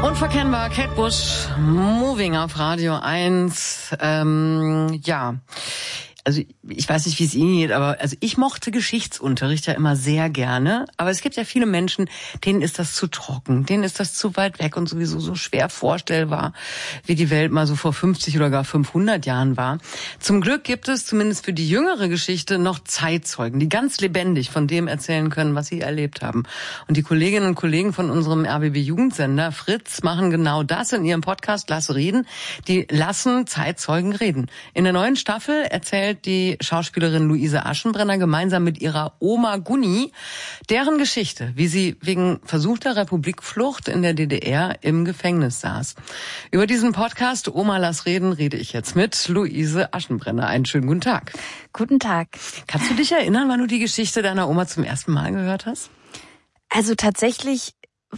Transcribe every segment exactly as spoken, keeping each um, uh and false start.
Unverkennbar, Kate Bush, Moving auf Radio eins. Ähm, ja, also ich weiß nicht, wie es Ihnen geht, aber also ich mochte Geschichtsunterricht ja immer sehr gerne. Aber es gibt ja viele Menschen, denen ist das zu trocken, denen ist das zu weit weg und sowieso so schwer vorstellbar, wie die Welt mal so vor fünfzig oder gar fünfhundert Jahren war. Zum Glück gibt es zumindest für die jüngere Geschichte noch Zeitzeugen, die ganz lebendig von dem erzählen können, was sie erlebt haben. Und die Kolleginnen und Kollegen von unserem R B B-Jugendsender Fritz machen genau das in ihrem Podcast Lass reden. Die lassen Zeitzeugen reden. In der neuen Staffel erzählt die Schauspielerin Luise Aschenbrenner gemeinsam mit ihrer Oma Gunni deren Geschichte, wie sie wegen versuchter Republikflucht in der D D R im Gefängnis saß. Über diesen Podcast Oma Lass reden rede ich jetzt mit Luise Aschenbrenner. Einen schönen guten Tag. Guten Tag. Kannst du dich erinnern, wann du die Geschichte deiner Oma zum ersten Mal gehört hast? Also tatsächlich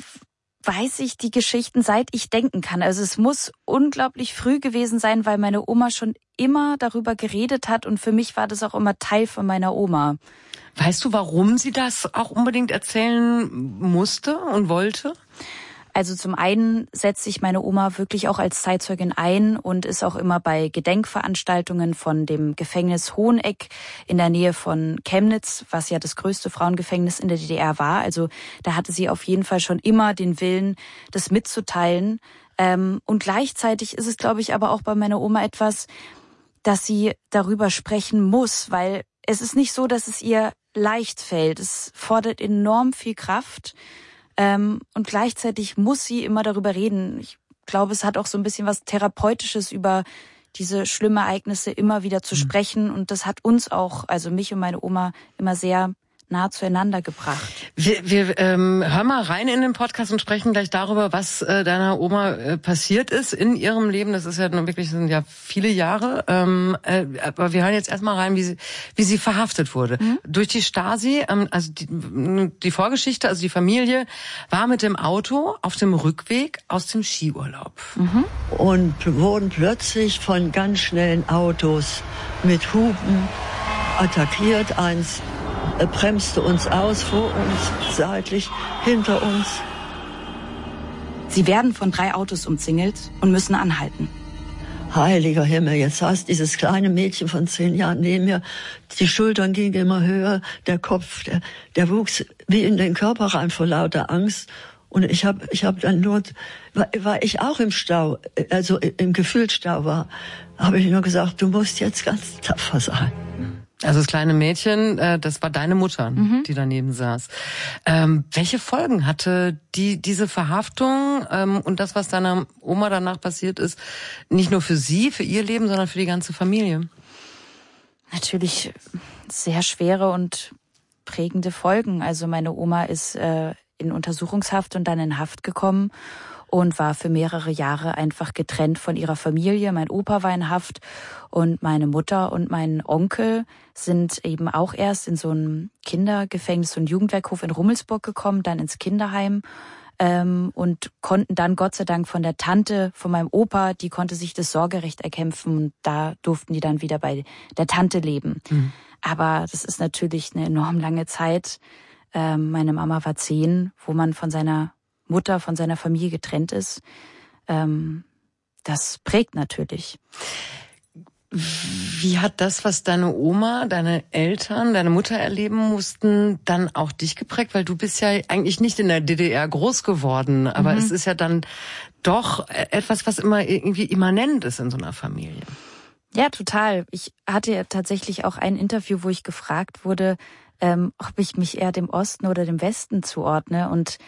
weiß ich die Geschichten, seit ich denken kann. Also es muss unglaublich früh gewesen sein, weil meine Oma schon immer darüber geredet hat und für mich war das auch immer Teil von meiner Oma. Weißt du, warum sie das auch unbedingt erzählen musste und wollte? Also zum einen setzt sich meine Oma wirklich auch als Zeitzeugin ein und ist auch immer bei Gedenkveranstaltungen von dem Gefängnis Hoheneck in der Nähe von Chemnitz, was ja das größte Frauengefängnis in der D D R war. Also da hatte sie auf jeden Fall schon immer den Willen, das mitzuteilen. Und gleichzeitig ist es, glaube ich, aber auch bei meiner Oma etwas, dass sie darüber sprechen muss, weil es ist nicht so, dass es ihr leicht fällt. Es fordert enorm viel Kraft. Ähm, und gleichzeitig muss sie immer darüber reden. Ich glaube, es hat auch so ein bisschen was Therapeutisches, über diese schlimmen Ereignisse immer wieder zu sprechen. Und das hat uns auch, also mich und meine Oma, immer sehr nah zueinander gebracht. Wir, wir ähm, hören mal rein in den Podcast und sprechen gleich darüber, was äh, deiner Oma äh, passiert ist in ihrem Leben. Das ist ja nun wirklich, sind ja viele Jahre. Ähm, äh, aber wir hören jetzt erstmal rein, wie sie, wie sie verhaftet wurde. Mhm. Durch die Stasi, ähm, also die, die Vorgeschichte, also die Familie war mit dem Auto auf dem Rückweg aus dem Skiurlaub. Mhm. Und wurden plötzlich von ganz schnellen Autos mit Hupen attackiert. Eins bremste uns aus, vor uns, seitlich, hinter uns. Sie werden von drei Autos umzingelt und müssen anhalten. Heiliger Himmel, jetzt saß dieses kleine Mädchen von zehn Jahren neben mir. Die Schultern gingen immer höher, der Kopf, der, der wuchs wie in den Körper rein vor lauter Angst. Und ich habe ich hab dann nur, weil ich auch im Stau, also im Gefühlsstau war, habe ich nur gesagt, du musst jetzt ganz tapfer sein. Also das kleine Mädchen, das war deine Mutter, mhm. die daneben saß. Ähm, welche Folgen hatte die diese Verhaftung ähm, und das, was deiner Oma danach passiert ist, nicht nur für sie, für ihr Leben, sondern für die ganze Familie? Natürlich sehr schwere und prägende Folgen. Also meine Oma ist äh, in Untersuchungshaft und dann in Haft gekommen und war für mehrere Jahre einfach getrennt von ihrer Familie. Mein Opa war in Haft und meine Mutter und mein Onkel sind eben auch erst in so ein Kindergefängnis, so ein Jugendwerkhof in Rummelsburg gekommen, dann ins Kinderheim ähm, und konnten dann Gott sei Dank von der Tante, von meinem Opa, die konnte sich das Sorgerecht erkämpfen und da durften die dann wieder bei der Tante leben. Mhm. Aber das ist natürlich eine enorm lange Zeit. Ähm, meine Mama war zehn, wo man von seiner Mutter, von seiner Familie getrennt ist. Ähm, das prägt natürlich. Wie hat das, was deine Oma, deine Eltern, deine Mutter erleben mussten, dann auch dich geprägt? Weil du bist ja eigentlich nicht in der D D R groß geworden, aber mhm. es ist ja dann doch etwas, was immer irgendwie immanent ist in so einer Familie. Ja, total. Ich hatte ja tatsächlich auch ein Interview, wo ich gefragt wurde, ähm, ob ich mich eher dem Osten oder dem Westen zuordne. Und